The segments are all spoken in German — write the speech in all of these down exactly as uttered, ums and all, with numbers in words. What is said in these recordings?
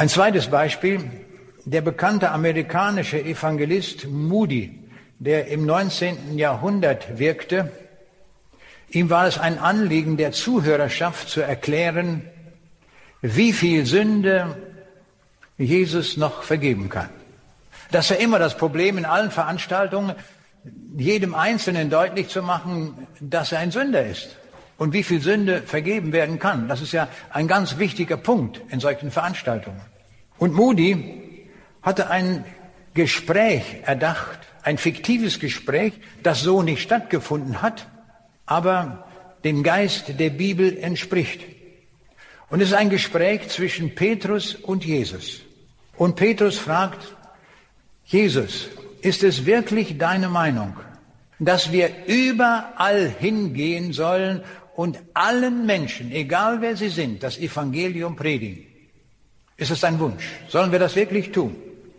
Ein zweites Beispiel, der bekannte amerikanische Evangelist Moody, der im neunzehnten Jahrhundert wirkte. Ihm war es ein Anliegen, der Zuhörerschaft zu erklären, wie viel Sünde Jesus noch vergeben kann. Das war immer das Problem in allen Veranstaltungen, jedem Einzelnen deutlich zu machen, dass er ein Sünder ist und wie viel Sünde vergeben werden kann. Das ist ja ein ganz wichtiger Punkt in solchen Veranstaltungen. Und Moody hatte ein Gespräch erdacht, ein fiktives Gespräch, das so nicht stattgefunden hat, aber dem Geist der Bibel entspricht. Und es ist ein Gespräch zwischen Petrus und Jesus. Und Petrus fragt, Jesus, ist es wirklich deine Meinung, dass wir überall hingehen sollen und allen Menschen, egal wer sie sind, das Evangelium predigen? Ist es dein Wunsch? Sollen wir das wirklich tun?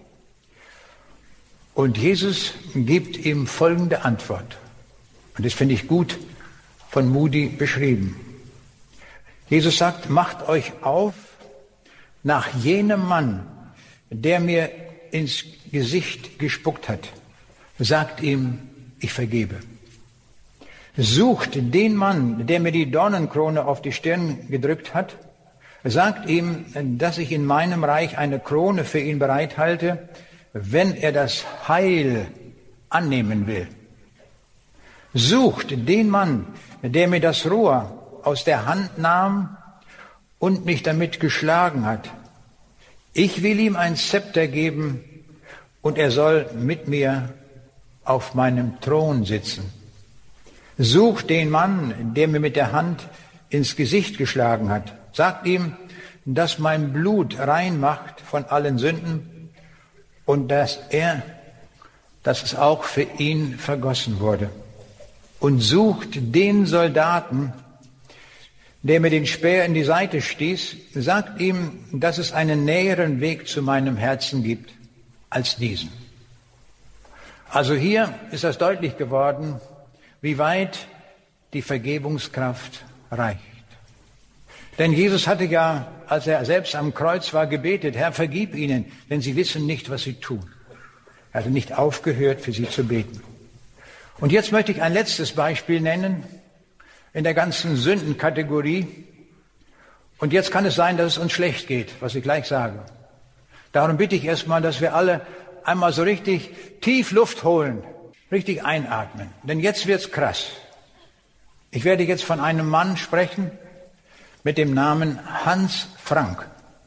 Und Jesus gibt ihm folgende Antwort. Und das finde ich gut von Moody beschrieben. Jesus sagt, macht euch auf nach jenem Mann, der mir ins Gesicht gespuckt hat. Sagt ihm, ich vergebe. Sucht den Mann, der mir die Dornenkrone auf die Stirn gedrückt hat. Sagt ihm, dass ich in meinem Reich eine Krone für ihn bereithalte, wenn er das Heil annehmen will. Sucht den Mann, der mir das Rohr aus der Hand nahm und mich damit geschlagen hat. Ich will ihm ein Zepter geben und er soll mit mir auf meinem Thron sitzen. Sucht den Mann, der mir mit der Hand ins Gesicht geschlagen hat. Sagt ihm, dass mein Blut rein macht von allen Sünden und dass er, dass es auch für ihn vergossen wurde. Und sucht den Soldaten, der mir den Speer in die Seite stieß, sagt ihm, dass es einen näheren Weg zu meinem Herzen gibt als diesen. Also hier ist das deutlich geworden, wie weit die Vergebungskraft reicht. Denn Jesus hatte ja, als er selbst am Kreuz war, gebetet, Herr, vergib ihnen, denn sie wissen nicht, was sie tun. Er hatte nicht aufgehört, für sie zu beten. Und jetzt möchte ich ein letztes Beispiel nennen in der ganzen Sündenkategorie. Und jetzt kann es sein, dass es uns schlecht geht, was ich gleich sage. Darum bitte ich erstmal, dass wir alle einmal so richtig tief Luft holen, richtig einatmen. Denn jetzt wird's krass. Ich werde jetzt von einem Mann sprechen mit dem Namen Hans Frank.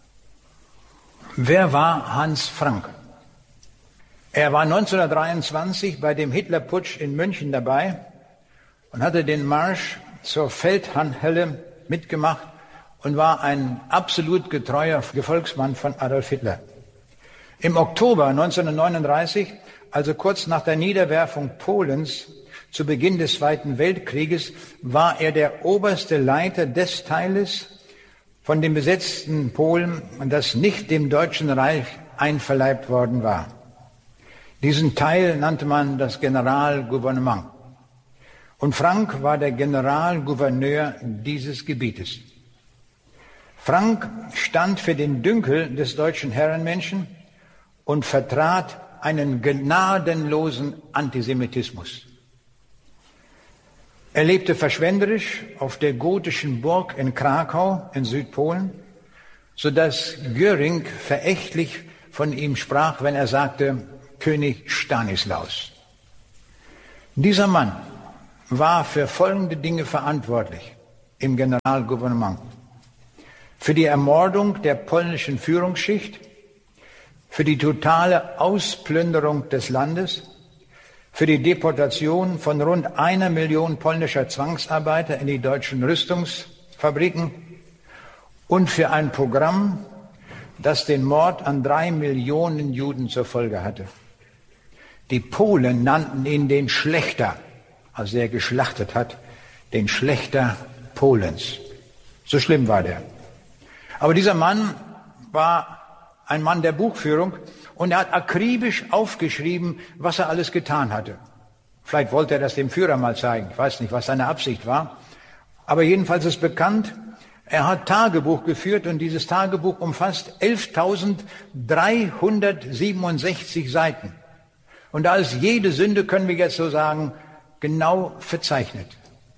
Wer war Hans Frank? Er war neunzehnhundertdreiundzwanzig bei dem Hitlerputsch in München dabei und hatte den Marsch zur Feldherrnhalle mitgemacht und war ein absolut getreuer Gefolgsmann von Adolf Hitler. Im Oktober neunzehnhundertneununddreißig, also kurz nach der Niederwerfung Polens zu Beginn des Zweiten Weltkrieges, war er der oberste Leiter des Teiles von den besetzten Polen, das nicht dem Deutschen Reich einverleibt worden war. Diesen Teil nannte man das Generalgouvernement. Und Frank war der Generalgouverneur dieses Gebietes. Frank stand für den Dünkel des deutschen Herrenmenschen und vertrat einen gnadenlosen Antisemitismus. Er lebte verschwenderisch auf der gotischen Burg in Krakau in Südpolen, sodass Göring verächtlich von ihm sprach, wenn er sagte, König Stanislaus. Dieser Mann war für folgende Dinge verantwortlich im Generalgouvernement. Für die Ermordung der polnischen Führungsschicht, für die totale Ausplünderung des Landes, für die Deportation von rund einer Million polnischer Zwangsarbeiter in die deutschen Rüstungsfabriken und für ein Programm, das den Mord an drei Millionen Juden zur Folge hatte. Die Polen nannten ihn den Schlächter, also der geschlachtet hat, den Schlächter Polens. So schlimm war der. Aber dieser Mann war ein Mann der Buchführung und er hat akribisch aufgeschrieben, was er alles getan hatte. Vielleicht wollte er das dem Führer mal zeigen. Ich weiß nicht, was seine Absicht war. Aber jedenfalls ist bekannt, Er hat Tagebuch geführt und dieses Tagebuch umfasst elftausenddreihundertsiebenundsechzig Seiten. Und da ist jede Sünde, können wir jetzt so sagen, genau verzeichnet.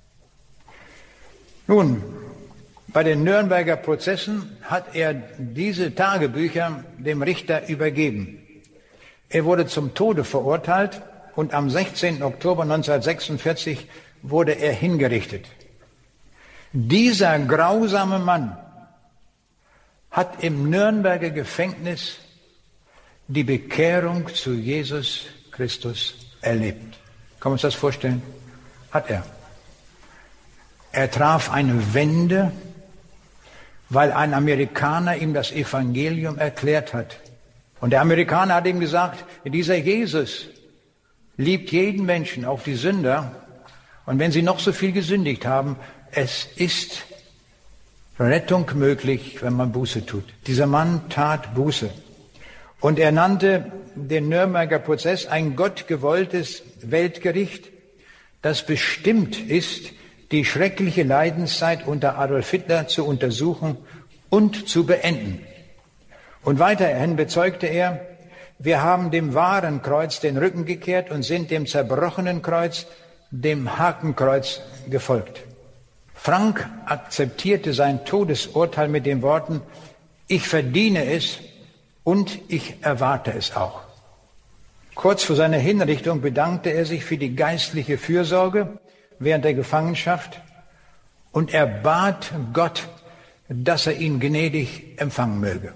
Nun, bei den Nürnberger Prozessen hat er diese Tagebücher dem Richter übergeben. Er wurde zum Tode verurteilt und am sechzehnten Oktober neunzehnhundertsechsundvierzig wurde er hingerichtet. Dieser grausame Mann hat im Nürnberger Gefängnis die Bekehrung zu Jesus Christus erlebt. Können wir uns das vorstellen? Hat er. Er traf eine Wende, weil ein Amerikaner ihm das Evangelium erklärt hat. Und der Amerikaner hat ihm gesagt, dieser Jesus liebt jeden Menschen, auch die Sünder. Und wenn sie noch so viel gesündigt haben, es ist Rettung möglich, wenn man Buße tut. Dieser Mann tat Buße. Und er nannte den Nürnberger Prozess ein gottgewolltes Weltgericht, das bestimmt ist, die schreckliche Leidenszeit unter Adolf Hitler zu untersuchen und zu beenden. Und weiterhin bezeugte er, wir haben dem wahren Kreuz den Rücken gekehrt und sind dem zerbrochenen Kreuz, dem Hakenkreuz, gefolgt. Frank akzeptierte sein Todesurteil mit den Worten, ich verdiene es und ich erwarte es auch. Kurz vor seiner Hinrichtung bedankte er sich für die geistliche Fürsorge während der Gefangenschaft und er bat Gott, dass er ihn gnädig empfangen möge.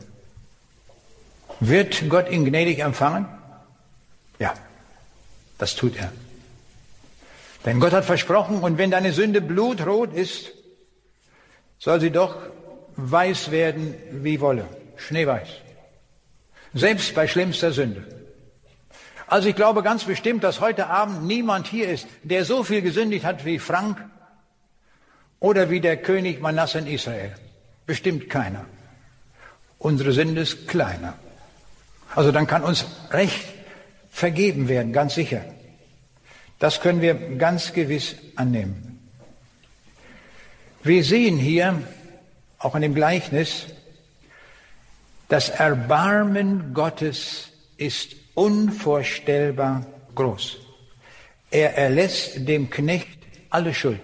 Wird Gott ihn gnädig empfangen? Ja, das tut er. Denn Gott hat versprochen, und wenn deine Sünde blutrot ist, soll sie doch weiß werden wie Wolle, schneeweiß. Selbst bei schlimmster Sünde. Also ich glaube ganz bestimmt, dass heute Abend niemand hier ist, der so viel gesündigt hat wie Frank oder wie der König Manasse in Israel. Bestimmt keiner. Unsere Sünde ist kleiner. Also dann kann uns recht vergeben werden, ganz sicher. Das können wir ganz gewiss annehmen. Wir sehen hier, auch in dem Gleichnis, das Erbarmen Gottes ist unvorstellbar groß. Er erlässt dem Knecht alle Schuld.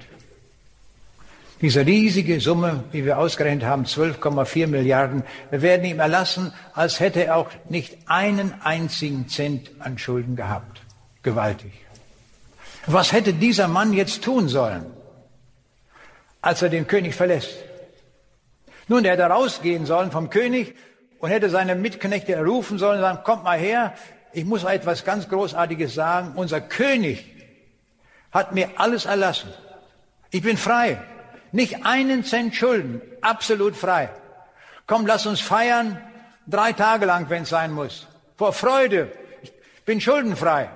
Diese riesige Summe, wie wir ausgerechnet haben, zwölf Komma vier Milliarden, wir werden ihm erlassen, als hätte er auch nicht einen einzigen Cent an Schulden gehabt. Gewaltig. Was hätte dieser Mann jetzt tun sollen, als er den König verlässt? Nun, er hätte rausgehen sollen vom König und hätte seine Mitknechte rufen sollen und sagen, kommt mal her, ich muss euch etwas ganz Großartiges sagen. Unser König hat mir alles erlassen. Ich bin frei. Nicht einen Cent Schulden. Absolut frei. Komm, lass uns feiern. Drei Tage lang, wenn es sein muss. Vor Freude. Ich bin schuldenfrei.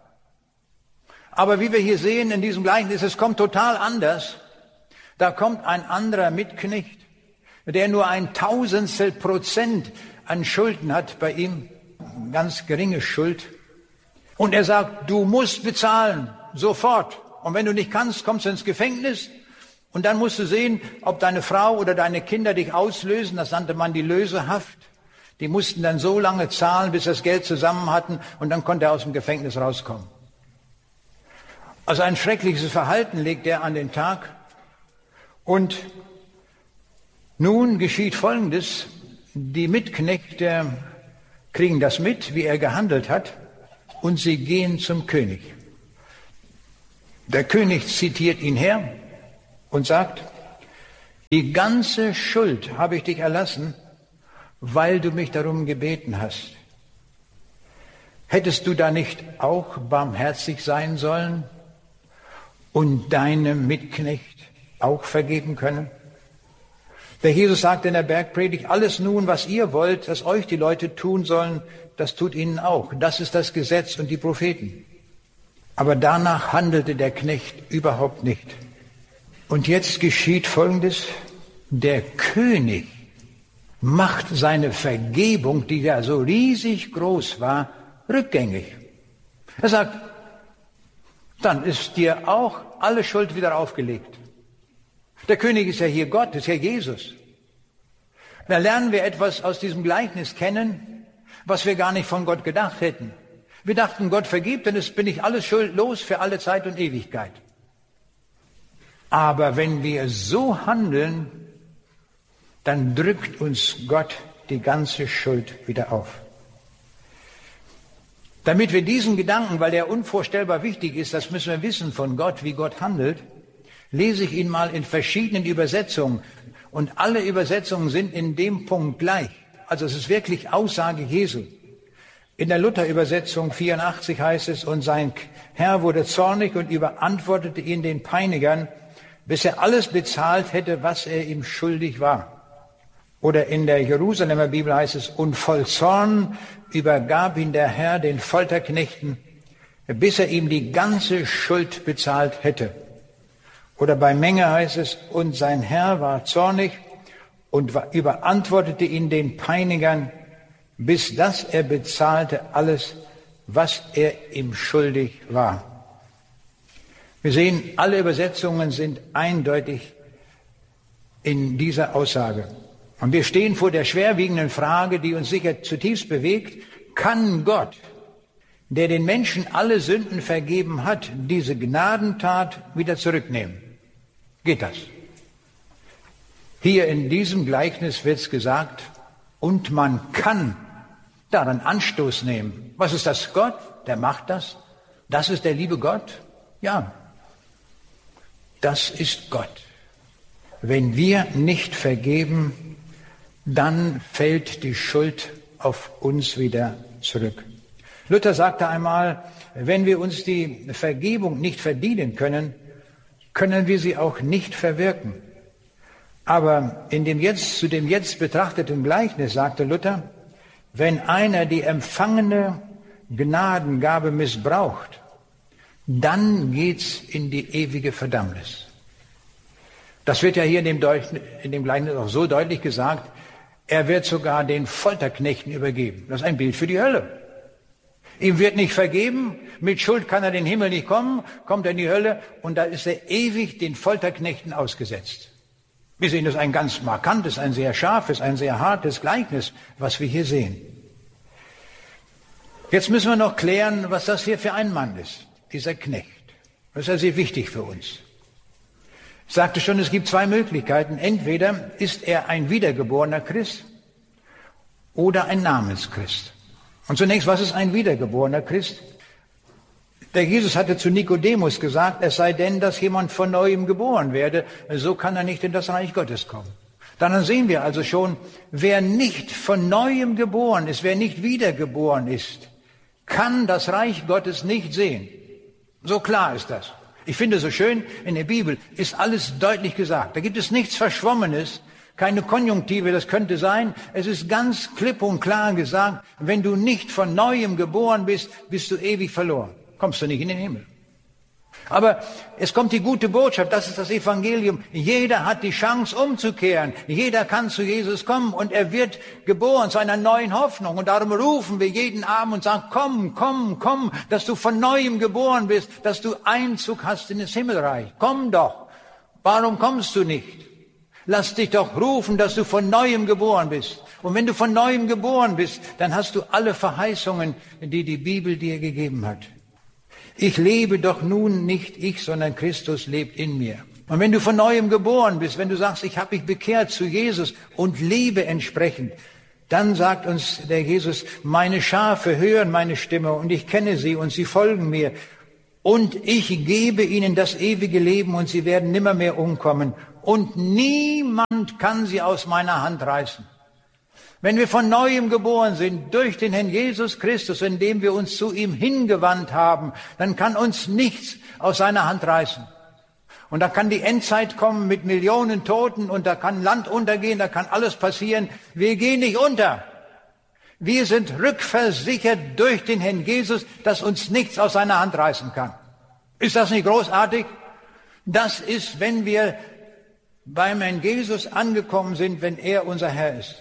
Aber wie wir hier sehen in diesem Gleichnis, es kommt total anders. Da kommt ein anderer Mitknecht, der nur ein Tausendstel Prozent an Schulden hat bei ihm. Ganz geringe Schuld. Und er sagt, du musst bezahlen. Sofort. Und wenn du nicht kannst, kommst du ins Gefängnis. Und dann musst du sehen, ob deine Frau oder deine Kinder dich auslösen. Das nannte man die Lösehaft. Die mussten dann so lange zahlen, bis sie das Geld zusammen hatten. Und dann konnte er aus dem Gefängnis rauskommen. Also ein schreckliches Verhalten legt er an den Tag. Und nun geschieht Folgendes. Die Mitknechte kriegen das mit, wie er gehandelt hat. Und sie gehen zum König. Der König zitiert ihn her und sagt, die ganze Schuld habe ich dich erlassen, weil du mich darum gebeten hast. Hättest du da nicht auch barmherzig sein sollen und deinem Mitknecht auch vergeben können? Der Jesus sagt in der Bergpredigt, alles nun, was ihr wollt, dass euch die Leute tun sollen, das tut ihnen auch. Das ist das Gesetz und die Propheten. Aber danach handelte der Knecht überhaupt nicht. Und jetzt geschieht Folgendes. Der König macht seine Vergebung, die ja so riesig groß war, rückgängig. Er sagt, dann ist dir auch alle Schuld wieder aufgelegt. Der König ist ja hier Gott, ist ja Jesus. Da lernen wir etwas aus diesem Gleichnis kennen, was wir gar nicht von Gott gedacht hätten. Wir dachten, Gott vergibt, dann bin ich alles schuldlos für alle Zeit und Ewigkeit. Aber wenn wir so handeln, dann drückt uns Gott die ganze Schuld wieder auf. Damit wir diesen Gedanken, weil der unvorstellbar wichtig ist, das müssen wir wissen von Gott, wie Gott handelt, lese ich ihn mal in verschiedenen Übersetzungen. Und alle Übersetzungen sind in dem Punkt gleich. Also es ist wirklich Aussage Jesu. In der Luther-Übersetzung vierundachtzig heißt es, und sein Herr wurde zornig und überantwortete ihn den Peinigern, bis er alles bezahlt hätte, was er ihm schuldig war. Oder in der Jerusalemer Bibel heißt es, und voll Zorn übergab ihn der Herr den Folterknechten, bis er ihm die ganze Schuld bezahlt hätte. Oder bei Menge heißt es, und sein Herr war zornig und überantwortete ihn den Peinigern, bis dass er bezahlte alles, was er ihm schuldig war. Wir sehen, alle Übersetzungen sind eindeutig in dieser Aussage. Und wir stehen vor der schwerwiegenden Frage, die uns sicher zutiefst bewegt: Kann Gott, der den Menschen alle Sünden vergeben hat, diese Gnadentat wieder zurücknehmen? Geht das? Hier in diesem Gleichnis wird es gesagt, und man kann daran Anstoß nehmen. Was ist das? Gott, der macht das? Das ist der liebe Gott? Ja, das ist Gott. Wenn wir nicht vergeben, dann fällt die Schuld auf uns wieder zurück. Luther sagte einmal, wenn wir uns die Vergebung nicht verdienen können, können wir sie auch nicht verwirken. Aber in dem jetzt, zu dem jetzt betrachteten Gleichnis sagte Luther, wenn einer die empfangene Gnadengabe missbraucht, dann geht's in die ewige Verdammnis. Das wird ja hier in dem, Deut- in dem Gleichnis auch so deutlich gesagt, er wird sogar den Folterknechten übergeben. Das ist ein Bild für die Hölle. Ihm wird nicht vergeben, mit Schuld kann er in den Himmel nicht kommen, kommt er in die Hölle und da ist er ewig den Folterknechten ausgesetzt. Wir sehen, das ist ein ganz markantes, ein sehr scharfes, ein sehr hartes Gleichnis, was wir hier sehen. Jetzt müssen wir noch klären, was das hier für ein Mann ist, dieser Knecht. Das ist ja sehr wichtig für uns. Ich sagte schon, es gibt zwei Möglichkeiten. Entweder ist er ein wiedergeborener Christ oder ein Namenschrist. Und zunächst, was ist ein wiedergeborener Christ? Der Jesus hatte zu Nikodemus gesagt, es sei denn, dass jemand von Neuem geboren werde, so kann er nicht in das Reich Gottes kommen. Dann sehen wir also schon, wer nicht von Neuem geboren ist, wer nicht wiedergeboren ist, kann das Reich Gottes nicht sehen. So klar ist das. Ich finde so schön, in der Bibel ist alles deutlich gesagt. Da gibt es nichts Verschwommenes, keine Konjunktive, das könnte sein. Es ist ganz klipp und klar gesagt, wenn du nicht von Neuem geboren bist, bist du ewig verloren. Kommst du nicht in den Himmel. Aber es kommt die gute Botschaft, das ist das Evangelium. Jeder hat die Chance umzukehren. Jeder kann zu Jesus kommen und er wird geboren zu einer neuen Hoffnung. Und darum rufen wir jeden Abend und sagen, komm, komm, komm, dass du von Neuem geboren bist, dass du Einzug hast in das Himmelreich. Komm doch. Warum kommst du nicht? Lass dich doch rufen, dass du von Neuem geboren bist. Und wenn du von Neuem geboren bist, dann hast du alle Verheißungen, die die Bibel dir gegeben hat. Ich lebe doch nun nicht ich, sondern Christus lebt in mir. Und wenn du von Neuem geboren bist, wenn du sagst, ich habe mich bekehrt zu Jesus und lebe entsprechend, dann sagt uns der Jesus, meine Schafe hören meine Stimme und ich kenne sie und sie folgen mir. Und ich gebe ihnen das ewige Leben und sie werden nimmermehr umkommen. Und niemand kann sie aus meiner Hand reißen. Wenn wir von Neuem geboren sind, durch den Herrn Jesus Christus, indem wir uns zu ihm hingewandt haben, dann kann uns nichts aus seiner Hand reißen. Und da kann die Endzeit kommen mit Millionen Toten und da kann Land untergehen, da kann alles passieren. Wir gehen nicht unter. Wir sind rückversichert durch den Herrn Jesus, dass uns nichts aus seiner Hand reißen kann. Ist das nicht großartig? Das ist, wenn wir beim Herrn Jesus angekommen sind, wenn er unser Herr ist.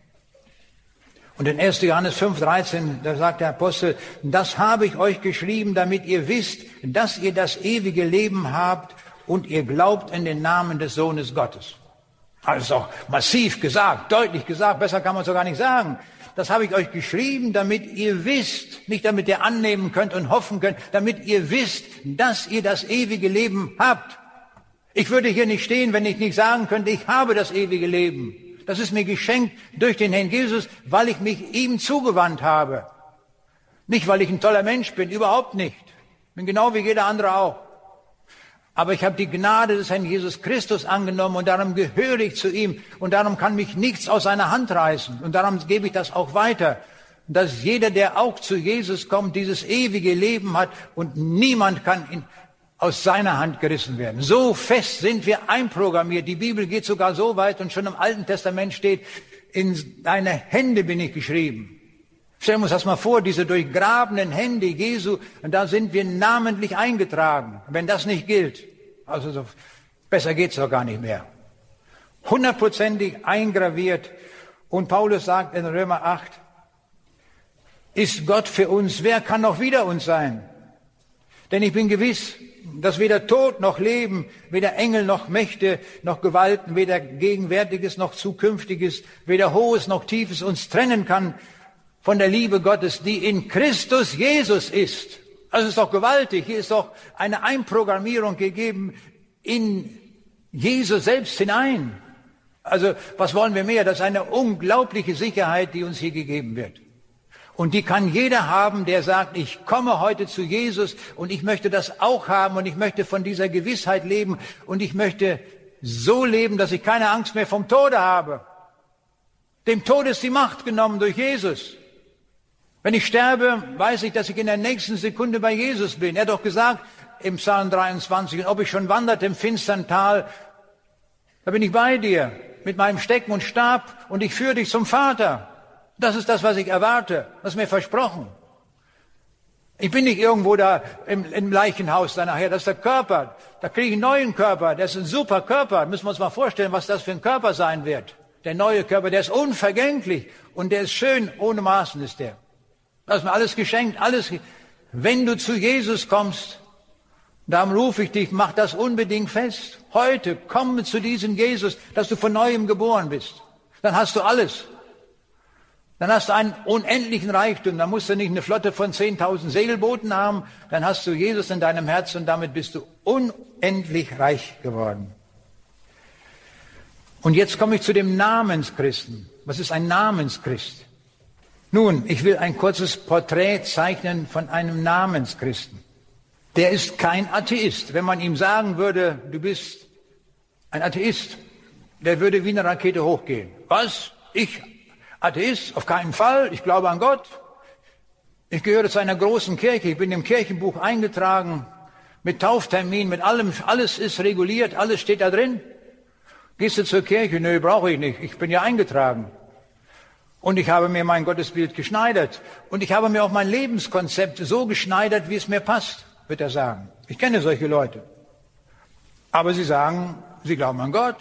Und in erster Johannes fünf dreizehn, da sagt der Apostel, das habe ich euch geschrieben, damit ihr wisst, dass ihr das ewige Leben habt und ihr glaubt in den Namen des Sohnes Gottes. Das ist auch massiv gesagt, deutlich gesagt, besser kann man es doch gar nicht sagen. Das habe ich euch geschrieben, damit ihr wisst, nicht damit ihr annehmen könnt und hoffen könnt, damit ihr wisst, dass ihr das ewige Leben habt. Ich würde hier nicht stehen, wenn ich nicht sagen könnte, ich habe das ewige Leben. Das ist mir geschenkt durch den Herrn Jesus, weil ich mich ihm zugewandt habe. Nicht, weil ich ein toller Mensch bin, überhaupt nicht. Ich bin genau wie jeder andere auch. Aber ich habe die Gnade des Herrn Jesus Christus angenommen und darum gehöre ich zu ihm und darum kann mich nichts aus seiner Hand reißen und darum gebe ich das auch weiter, dass jeder, der auch zu Jesus kommt, dieses ewige Leben hat und niemand kann ihn aus seiner Hand gerissen werden. So fest sind wir einprogrammiert. Die Bibel geht sogar so weit und schon im Alten Testament steht, in deine Hände bin ich geschrieben. Stellen wir uns das mal vor, diese durchgrabenen Hände Jesu, und da sind wir namentlich eingetragen. Wenn das nicht gilt, also so, besser geht's doch gar nicht mehr. Hundertprozentig eingraviert. Und Paulus sagt in Römer acht, ist Gott für uns, wer kann noch wider uns sein? Denn ich bin gewiss, dass weder Tod noch Leben, weder Engel noch Mächte noch Gewalten, weder Gegenwärtiges noch Zukünftiges, weder Hohes noch Tiefes uns trennen kann von der Liebe Gottes, die in Christus Jesus ist. Also es ist doch gewaltig. Hier ist doch eine Einprogrammierung gegeben in Jesus selbst hinein. Also was wollen wir mehr? Das ist eine unglaubliche Sicherheit, die uns hier gegeben wird. Und die kann jeder haben, der sagt, ich komme heute zu Jesus und ich möchte das auch haben und ich möchte von dieser Gewissheit leben und ich möchte so leben, dass ich keine Angst mehr vom Tode habe. Dem Tod ist die Macht genommen durch Jesus. Wenn ich sterbe, weiß ich, dass ich in der nächsten Sekunde bei Jesus bin. Er hat doch gesagt im Psalm dreiundzwanzig, und ob ich schon wanderte im finstern Tal, da bin ich bei dir mit meinem Stecken und Stab und ich führe dich zum Vater. Das ist das, was ich erwarte. Das ist mir versprochen. Ich bin nicht irgendwo da im, im Leichenhaus da nachher. Das ist der Körper. Da kriege ich einen neuen Körper. Das ist ein super Körper. Müssen wir uns mal vorstellen, was das für ein Körper sein wird. Der neue Körper, der ist unvergänglich und der ist schön. Ohne Maßen ist der. Das ist mir alles geschenkt. Alles. Wenn du zu Jesus kommst, darum rufe ich dich, mach das unbedingt fest. Heute komme zu diesem Jesus, dass du von Neuem geboren bist. Dann hast du alles. Dann hast du einen unendlichen Reichtum. Dann musst du nicht eine Flotte von zehntausend Segelbooten haben. Dann hast du Jesus in deinem Herzen und damit bist du unendlich reich geworden. Und jetzt komme ich zu dem Namenschristen. Was ist ein Namenschrist? Nun, ich will ein kurzes Porträt zeichnen von einem Namenschristen. Der ist kein Atheist. Wenn man ihm sagen würde, du bist ein Atheist, der würde wie eine Rakete hochgehen. Was? Ich Atheist? Auf keinen Fall. Ich glaube an Gott. Ich gehöre zu einer großen Kirche. Ich bin im Kirchenbuch eingetragen. Mit Tauftermin, mit allem. Alles ist reguliert. Alles steht da drin. Gehst du zur Kirche? Nö, brauche ich nicht. Ich bin ja eingetragen. Und ich habe mir mein Gottesbild geschneidert. Und ich habe mir auch mein Lebenskonzept so geschneidert, wie es mir passt, wird er sagen. Ich kenne solche Leute. Aber sie sagen, sie glauben an Gott.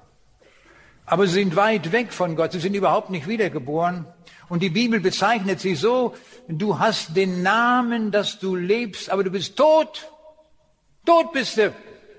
Aber sie sind weit weg von Gott. Sie sind überhaupt nicht wiedergeboren. Und die Bibel bezeichnet sie so, du hast den Namen, dass du lebst, aber du bist tot. Tot bist du.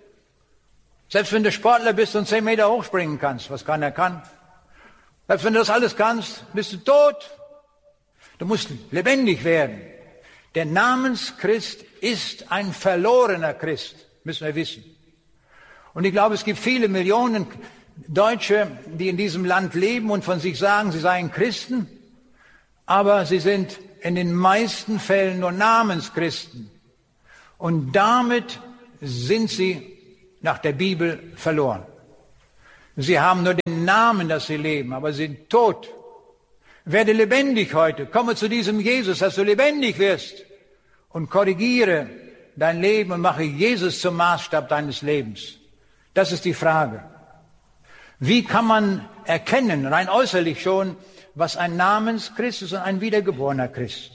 Selbst wenn du Sportler bist und zehn Meter hochspringen kannst, was keiner kann. Selbst wenn du das alles kannst, bist du tot. Du musst lebendig werden. Der Namenschrist ist ein verlorener Christ, müssen wir wissen. Und ich glaube, es gibt viele Millionen Deutsche, die in diesem Land leben und von sich sagen, sie seien Christen, aber sie sind in den meisten Fällen nur Namenschristen. Und damit sind sie nach der Bibel verloren. Sie haben nur den Namen, dass sie leben, aber sie sind tot. Werde lebendig heute. Komme zu diesem Jesus, dass du lebendig wirst. Und korrigiere dein Leben und mache Jesus zum Maßstab deines Lebens. Das ist die Frage. Wie kann man erkennen, rein äußerlich schon, was ein Namenschrist ist und ein wiedergeborener Christ?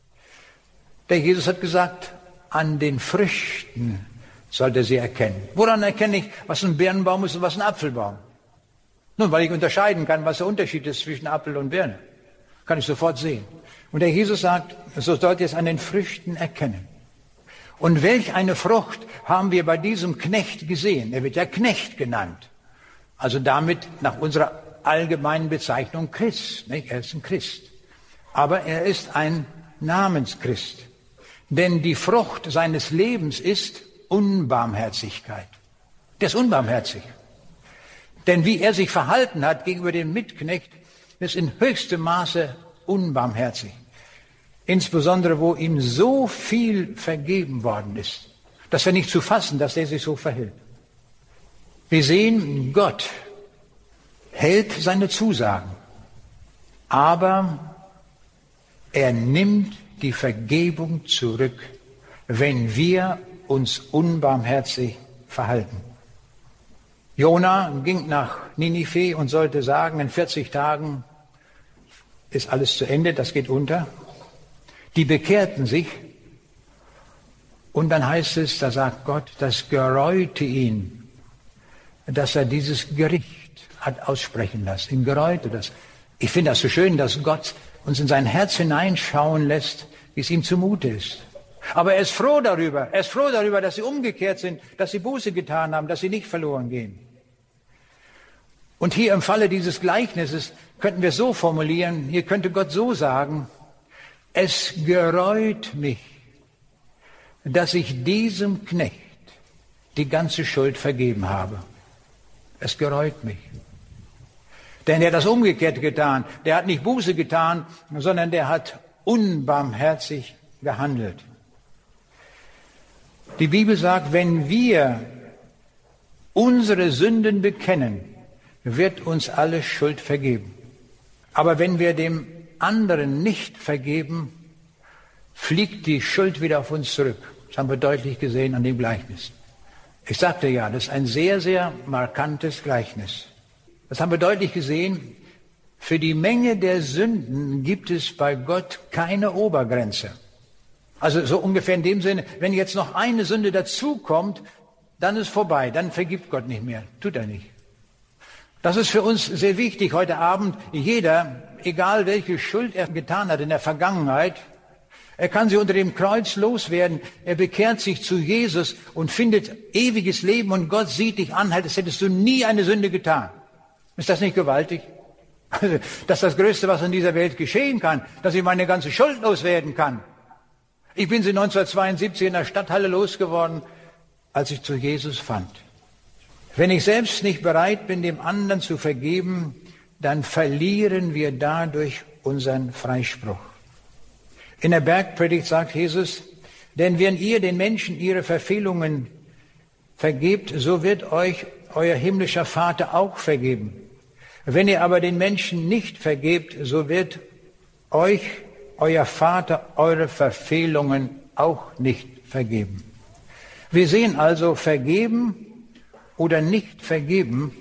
Der Jesus hat gesagt, an den Früchten sollt ihr sie erkennen. Woran erkenne ich, was ein Birnbaum ist und was ein Apfelbaum? Nun, weil ich unterscheiden kann, was der Unterschied ist zwischen Apfel und Birne. Kann ich sofort sehen. Und der Jesus sagt, so sollt ihr es an den Früchten erkennen. Und welch eine Frucht haben wir bei diesem Knecht gesehen. Er wird ja Knecht genannt. Also damit nach unserer allgemeinen Bezeichnung Christ. Nicht? Er ist ein Christ. Aber er ist ein Namenschrist. Denn die Frucht seines Lebens ist Unbarmherzigkeit. Der ist unbarmherzig. Denn wie er sich verhalten hat gegenüber dem Mitknecht, ist in höchstem Maße unbarmherzig. Insbesondere, wo ihm so viel vergeben worden ist. Das wäre nicht zu fassen, dass er sich so verhält. Wir sehen, Gott hält seine Zusagen, aber er nimmt die Vergebung zurück, wenn wir uns unbarmherzig verhalten. Jona ging nach Ninive und sollte sagen, in vierzig Tagen ist alles zu Ende, das geht unter. Die bekehrten sich und dann heißt es, da sagt Gott, das gereute ihn, dass er dieses Gericht hat aussprechen lassen. Ihn gereute das. Ich finde das so schön, dass Gott uns in sein Herz hineinschauen lässt, wie es ihm zumute ist. Aber er ist froh darüber, er ist froh darüber, dass sie umgekehrt sind, dass sie Buße getan haben, dass sie nicht verloren gehen. Und hier im Falle dieses Gleichnisses könnten wir so formulieren, hier könnte Gott so sagen, es gereut mich, dass ich diesem Knecht die ganze Schuld vergeben habe. Es gereut mich. Denn er hat das umgekehrt getan. Der hat nicht Buße getan, sondern der hat unbarmherzig gehandelt. Die Bibel sagt, wenn wir unsere Sünden bekennen, wird uns alle Schuld vergeben. Aber wenn wir dem anderen nicht vergeben, fliegt die Schuld wieder auf uns zurück. Das haben wir deutlich gesehen an dem Gleichnis. Ich sagte ja, das ist ein sehr, sehr markantes Gleichnis. Das haben wir deutlich gesehen. Für die Menge der Sünden gibt es bei Gott keine Obergrenze. Also so ungefähr in dem Sinne, wenn jetzt noch eine Sünde dazukommt, dann ist vorbei, dann vergibt Gott nicht mehr. Tut er nicht. Das ist für uns sehr wichtig heute Abend. Jeder, egal welche Schuld er getan hat in der Vergangenheit, er kann sie unter dem Kreuz loswerden. Er bekehrt sich zu Jesus und findet ewiges Leben und Gott sieht dich an, als hättest du nie eine Sünde getan. Ist das nicht gewaltig? Also, das ist das Größte, was in dieser Welt geschehen kann, dass ich meine ganze Schuld loswerden kann. Ich bin sie neunzehnhundertzweiundsiebzig in der Stadthalle losgeworden, als ich zu Jesus fand. Wenn ich selbst nicht bereit bin, dem anderen zu vergeben, dann verlieren wir dadurch unseren Freispruch. In der Bergpredigt sagt Jesus, denn wenn ihr den Menschen ihre Verfehlungen vergebt, so wird euch euer himmlischer Vater auch vergeben. Wenn ihr aber den Menschen nicht vergebt, so wird euch euer Vater eure Verfehlungen auch nicht vergeben. Wir sehen also, vergeben oder nicht vergeben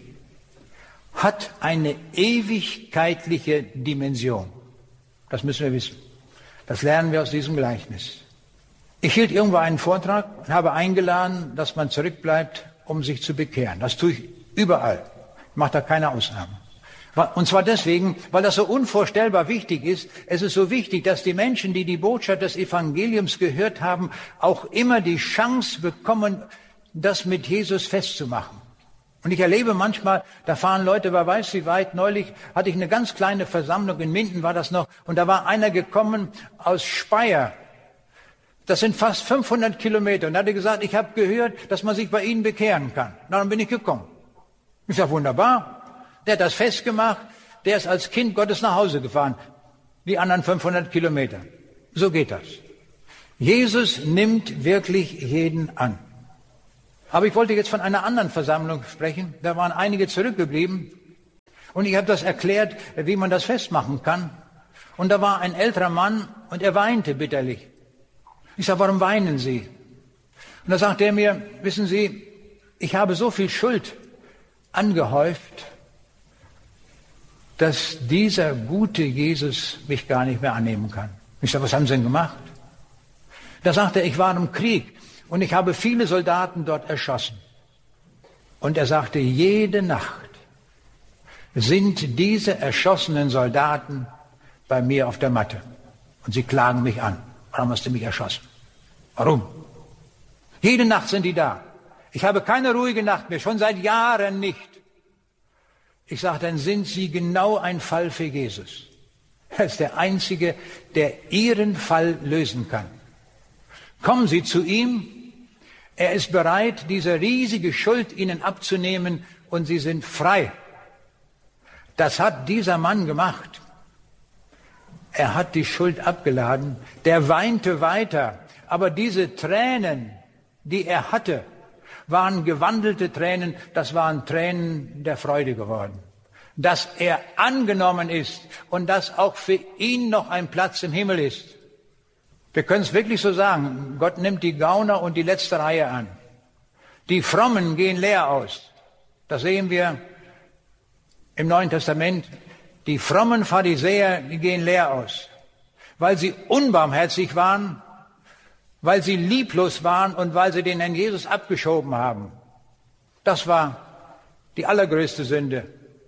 hat eine ewigkeitliche Dimension. Das müssen wir wissen. Das lernen wir aus diesem Gleichnis. Ich hielt irgendwo einen Vortrag und habe eingeladen, dass man zurückbleibt, um sich zu bekehren. Das tue ich überall. Ich mache da keine Ausnahmen. Und zwar deswegen, weil das so unvorstellbar wichtig ist. Es ist so wichtig, dass die Menschen, die die Botschaft des Evangeliums gehört haben, auch immer die Chance bekommen, das mit Jesus festzumachen. Und ich erlebe manchmal, da fahren Leute, wer weiß wie weit. Neulich hatte ich eine ganz kleine Versammlung, in Minden war das noch, und da war einer gekommen aus Speyer. Das sind fast fünfhundert Kilometer. Und er hatte gesagt, ich habe gehört, dass man sich bei Ihnen bekehren kann. Na, dann bin ich gekommen. Ich sage, wunderbar. Der hat das festgemacht, der ist als Kind Gottes nach Hause gefahren. Die anderen fünfhundert Kilometer. So geht das. Jesus nimmt wirklich jeden an. Aber ich wollte jetzt von einer anderen Versammlung sprechen. Da waren einige zurückgeblieben. Und ich habe das erklärt, wie man das festmachen kann. Und da war ein älterer Mann und er weinte bitterlich. Ich sage, warum weinen Sie? Und da sagt er mir, wissen Sie, ich habe so viel Schuld angehäuft, dass dieser gute Jesus mich gar nicht mehr annehmen kann. Ich sage, was haben Sie denn gemacht? Da sagt er, ich war im Krieg und ich habe viele Soldaten dort erschossen. Und er sagte, jede Nacht sind diese erschossenen Soldaten bei mir auf der Matte. Und sie klagen mich an. Warum hast du mich erschossen? Warum? Jede Nacht sind die da. Ich habe keine ruhige Nacht mehr, schon seit Jahren nicht. Ich sage, dann sind Sie genau ein Fall für Jesus. Er ist der Einzige, der Ihren Fall lösen kann. Kommen Sie zu ihm. Er ist bereit, diese riesige Schuld Ihnen abzunehmen und Sie sind frei. Das hat dieser Mann gemacht. Er hat die Schuld abgeladen. Der weinte weiter. Aber diese Tränen, die er hatte, waren gewandelte Tränen. Das waren Tränen der Freude geworden. Dass er angenommen ist und dass auch für ihn noch ein Platz im Himmel ist. Wir können es wirklich so sagen. Gott nimmt die Gauner und die letzte Reihe an. Die Frommen gehen leer aus. Das sehen wir im Neuen Testament. Die frommen Pharisäer, die gehen leer aus. Weil sie unbarmherzig waren, weil sie lieblos waren und weil sie den Herrn Jesus abgeschoben haben. Das war die allergrößte Sünde.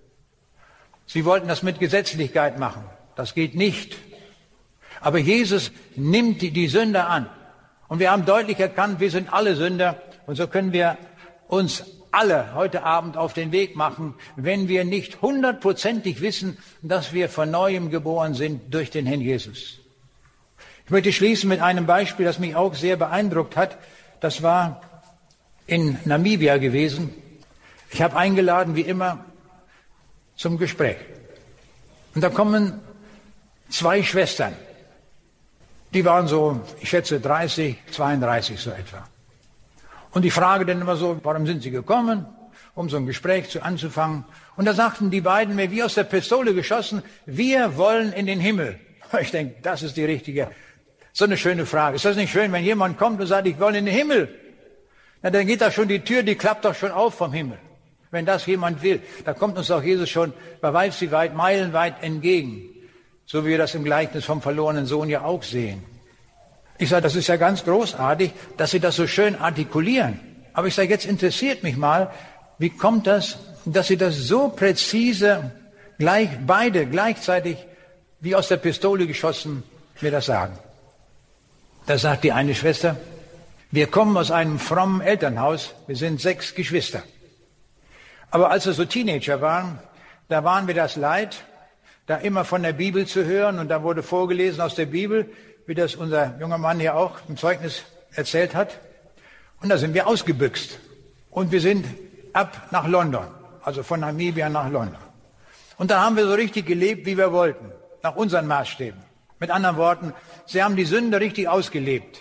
Sie wollten das mit Gesetzlichkeit machen. Das geht nicht. Aber Jesus nimmt die, die Sünder an. Und wir haben deutlich erkannt, wir sind alle Sünder. Und so können wir uns alle heute Abend auf den Weg machen, wenn wir nicht hundertprozentig wissen, dass wir von Neuem geboren sind durch den Herrn Jesus. Ich möchte schließen mit einem Beispiel, das mich auch sehr beeindruckt hat. Das war in Namibia gewesen. Ich habe eingeladen, wie immer, zum Gespräch. Und da kommen zwei Schwestern. Die waren so, ich schätze, dreißig, zweiunddreißig so etwa. Und ich frage dann immer so, warum sind Sie gekommen, um so ein Gespräch zu anzufangen? Und da sagten die beiden mir, wie aus der Pistole geschossen, wir wollen in den Himmel. Ich denke, das ist die richtige, so eine schöne Frage. Ist das nicht schön, wenn jemand kommt und sagt, ich will in den Himmel? Na, dann geht da schon die Tür, die klappt doch schon auf vom Himmel. Wenn das jemand will, da kommt uns auch Jesus schon, wer weiß wie weit, meilenweit entgegen. So wie wir das im Gleichnis vom verlorenen Sohn ja auch sehen. Ich sage, das ist ja ganz großartig, dass Sie das so schön artikulieren. Aber ich sage, jetzt interessiert mich mal, wie kommt das, dass Sie das so präzise, gleich, beide gleichzeitig, wie aus der Pistole geschossen, mir das sagen. Da sagt die eine Schwester, wir kommen aus einem frommen Elternhaus, wir sind sechs Geschwister. Aber als wir so Teenager waren, da waren wir das leid, da immer von der Bibel zu hören und da wurde vorgelesen aus der Bibel, wie das unser junger Mann hier auch im Zeugnis erzählt hat. Und da sind wir ausgebüxt. Und wir sind ab nach London, also von Namibia nach London. Und da haben wir so richtig gelebt, wie wir wollten, nach unseren Maßstäben. Mit anderen Worten, sie haben die Sünde richtig ausgelebt.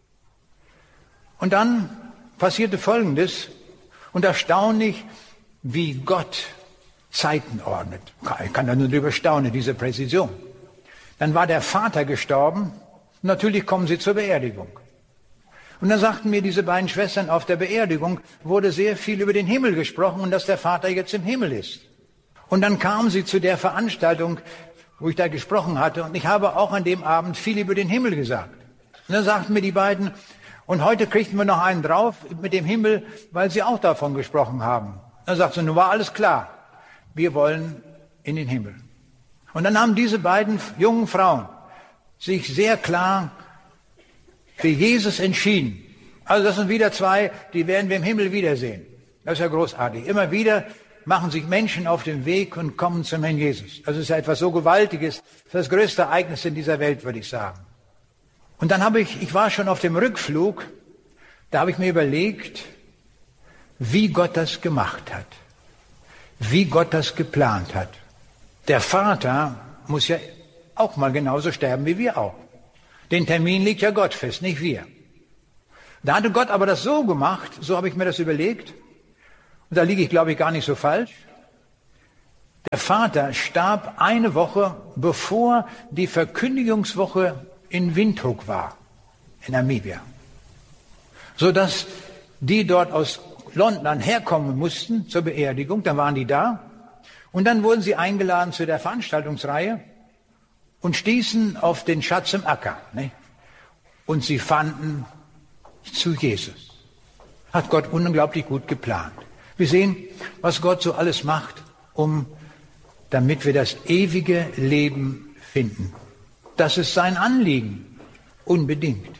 Und dann passierte Folgendes, und erstaunlich, wie Gott Zeiten ordnet. Ich kann da nur drüber staunen, diese Präzision. Dann war der Vater gestorben. Natürlich kommen sie zur Beerdigung. Und dann sagten mir diese beiden Schwestern, auf der Beerdigung wurde sehr viel über den Himmel gesprochen und dass der Vater jetzt im Himmel ist. Und dann kamen sie zu der Veranstaltung, wo ich da gesprochen hatte, und ich habe auch an dem Abend viel über den Himmel gesagt. Und dann sagten mir die beiden, und heute kriegten wir noch einen drauf mit dem Himmel, weil sie auch davon gesprochen haben. Dann sagten sie, nun war alles klar, wir wollen in den Himmel. Und dann haben diese beiden jungen Frauen sich sehr klar für Jesus entschieden. Also das sind wieder zwei, die werden wir im Himmel wiedersehen. Das ist ja großartig. Immer wieder machen sich Menschen auf den Weg und kommen zum Herrn Jesus. Das ist ja etwas so Gewaltiges. Das ist das größte Ereignis in dieser Welt, würde ich sagen. Und dann habe ich, ich war schon auf dem Rückflug, da habe ich mir überlegt, wie Gott das gemacht hat. Wie Gott das geplant hat. Der Vater muss ja auch mal genauso sterben wie wir auch. Den Termin legt ja Gott fest, nicht wir. Da hatte Gott aber das so gemacht, so habe ich mir das überlegt, und da liege ich, glaube ich, gar nicht so falsch. Der Vater starb eine Woche, bevor die Verkündigungswoche in Windhoek war, in Namibia. Sodass die dort aus London herkommen mussten zur Beerdigung, dann waren die da. Und dann wurden sie eingeladen zu der Veranstaltungsreihe und stießen auf den Schatz im Acker. Ne? Und sie fanden zu Jesus. Hat Gott unglaublich gut geplant. Wir sehen, was Gott so alles macht, um, damit wir das ewige Leben finden. Das ist sein Anliegen, unbedingt.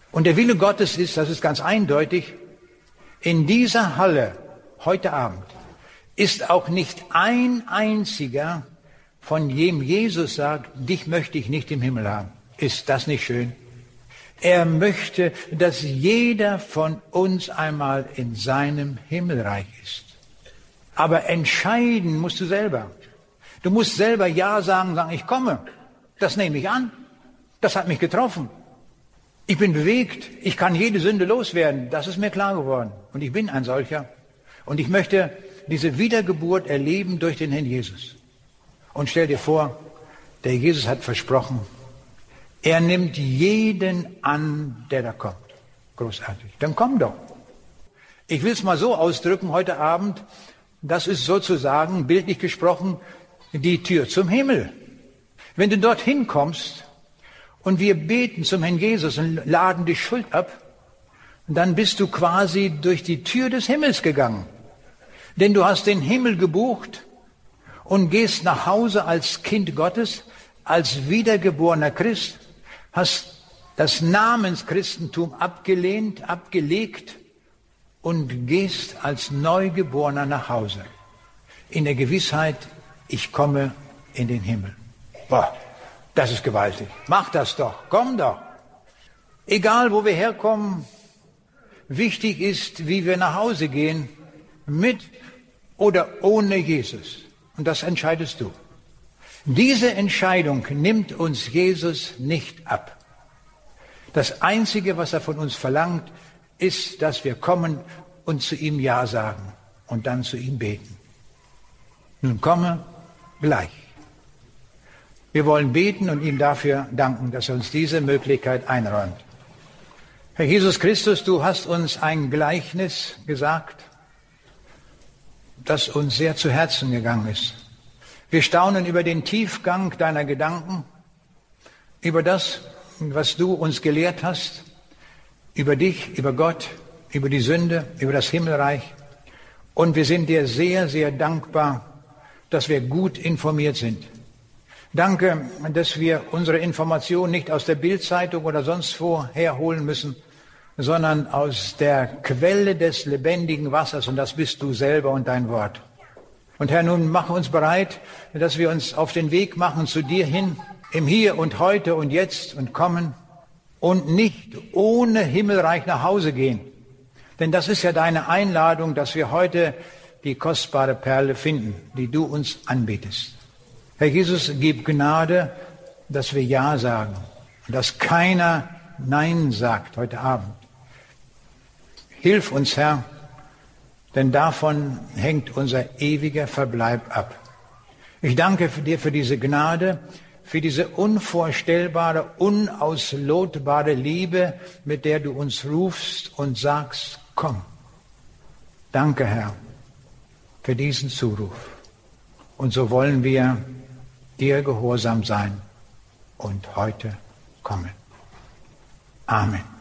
Und der Wille Gottes ist, das ist ganz eindeutig, in dieser Halle heute Abend ist auch nicht ein einziger, von dem Jesus sagt, dich möchte ich nicht im Himmel haben. Ist das nicht schön? Er möchte, dass jeder von uns einmal in seinem Himmelreich ist. Aber entscheiden musst du selber. Du musst selber Ja sagen, sagen, ich komme. Das nehme ich an. Das hat mich getroffen. Ich bin bewegt. Ich kann jede Sünde loswerden. Das ist mir klar geworden. Und ich bin ein solcher. Und ich möchte diese Wiedergeburt erleben durch den Herrn Jesus. Und stell dir vor, der Jesus hat versprochen, er nimmt jeden an, der da kommt. Großartig. Dann komm doch. Ich will es mal so ausdrücken heute Abend, das ist sozusagen, bildlich gesprochen, die Tür zum Himmel. Wenn du dorthin kommst und wir beten zum Herrn Jesus und laden die Schuld ab, dann bist du quasi durch die Tür des Himmels gegangen. Denn du hast den Himmel gebucht und gehst nach Hause als Kind Gottes, als wiedergeborener Christ, hast das Namenschristentum abgelehnt, abgelegt und gehst als Neugeborener nach Hause. In der Gewissheit, ich komme in den Himmel. Boah, das ist gewaltig. Mach das doch, komm doch. Egal, wo wir herkommen, wichtig ist, wie wir nach Hause gehen, mit oder ohne Jesus. Und das entscheidest du. Diese Entscheidung nimmt uns Jesus nicht ab. Das Einzige, was er von uns verlangt, ist, dass wir kommen und zu ihm Ja sagen und dann zu ihm beten. Nun komme gleich. Wir wollen beten und ihm dafür danken, dass er uns diese Möglichkeit einräumt. Herr Jesus Christus, du hast uns ein Gleichnis gesagt, das uns sehr zu Herzen gegangen ist. Wir staunen über den Tiefgang deiner Gedanken, über das, was du uns gelehrt hast, über dich, über Gott, über die Sünde, über das Himmelreich. Und wir sind dir sehr, sehr dankbar, dass wir gut informiert sind. Danke, dass wir unsere Informationen nicht aus der Bildzeitung oder sonst wo herholen müssen, sondern aus der Quelle des lebendigen Wassers, und das bist du selber und dein Wort. Und Herr, nun mach uns bereit, dass wir uns auf den Weg machen zu dir hin, im Hier und Heute und Jetzt und kommen und nicht ohne Himmelreich nach Hause gehen. Denn das ist ja deine Einladung, dass wir heute die kostbare Perle finden, die du uns anbietest. Herr Jesus, gib Gnade, dass wir Ja sagen und dass keiner Nein sagt heute Abend. Hilf uns, Herr, denn davon hängt unser ewiger Verbleib ab. Ich danke dir für diese Gnade, für diese unvorstellbare, unauslotbare Liebe, mit der du uns rufst und sagst, komm. Danke, Herr, für diesen Zuruf. Und so wollen wir dir gehorsam sein und heute kommen. Amen.